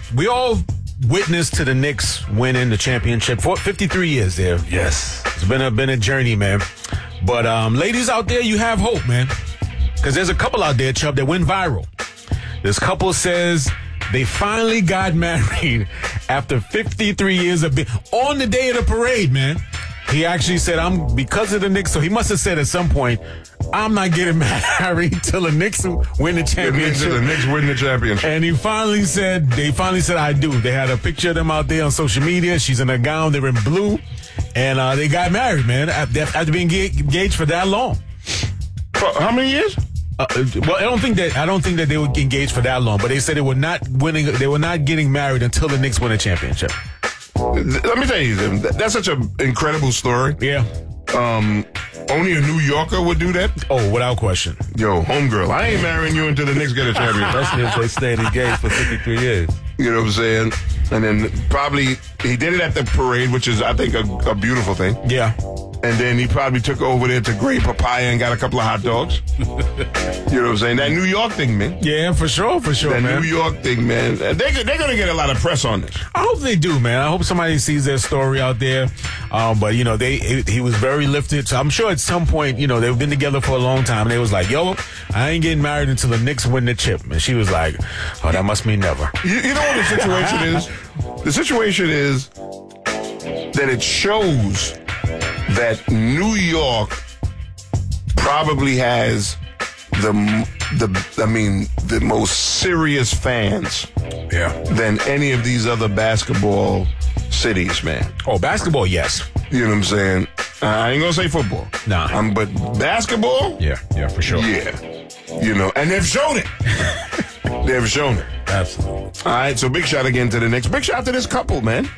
we all witnessed to the Knicks winning the championship for 53 years there. Yes. It's been a journey, man. But ladies out there, you have hope, man. Because there's a couple out there, Chubb, that went viral. This couple says they finally got married after 53 years of being on the day of the parade, man. He actually said, because of the Knicks, so he must have said at some point, I'm not getting married till the Knicks win the championship. The Knicks win the championship. And they finally said, I do. They had a picture of them out there on social media. She's in a gown, they're in blue. And they got married, man, after being engaged for that long. How many years? Well, I don't think that they were engaged for that long, but they said they were not getting married until the Knicks win a championship. Let me tell you, that's such an incredible story. Yeah. Only a New Yorker would do that. Oh, without question. Yo, homegirl, I ain't marrying you until the Knicks get a championship. Especially if they stayed engaged for 53 years. You know what I'm saying? And then probably he did it at the parade, which is, I think, a beautiful thing. Yeah. And then he probably took over there to Great Papaya and got a couple of hot dogs. You know what I'm saying? That New York thing, man. Yeah, for sure, that man. New York thing, man. They're going to get a lot of press on this. I hope they do, man. I hope somebody sees their story out there. But, you know, he was very lifted. So I'm sure at some point, you know, they've been together for a long time. And they was like, yo, I ain't getting married until the Knicks win the chip. And she was like, oh, that must mean never. You know what the situation is? The situation is that it shows that New York probably has the most serious fans than any of these other basketball cities, man. Oh, basketball, yes. You know what I'm saying? I ain't gonna say football. Nah. But basketball? Yeah, for sure. Yeah. You know, and they've shown it. They've shown it. Absolutely. All right, so big shout again to the Knicks. Big shout to this couple, man.